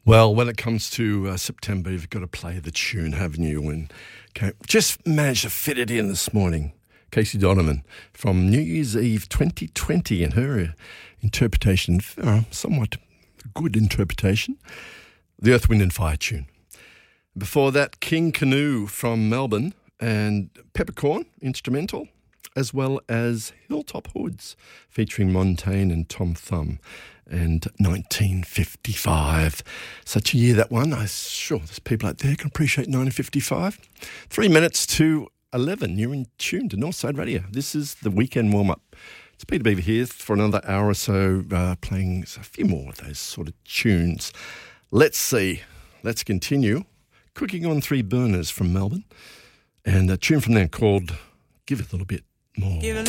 Well, when it comes to September, you've got to play the tune, haven't you? And just managed to fit it in this morning. Casey Donovan from New Year's Eve 2020 and her interpretation, somewhat good interpretation, the Earth, Wind and Fire tune. Before that, King Canoe from Melbourne and Peppercorn instrumental, as well as Hilltop Hoods featuring Montaigne and Tom Thumb. And 1955. Such a year, that one. I'm sure there's people out there can appreciate 1955. 3 minutes to 11. You're in tune to Northside Radio. This is the weekend warm-up. It's Peter Beaver here for another hour or so, playing a few more of those sort of tunes. Let's see. Let's continue. Cooking on Three Burners from Melbourne. And a tune from there called Give It a Little Bit More.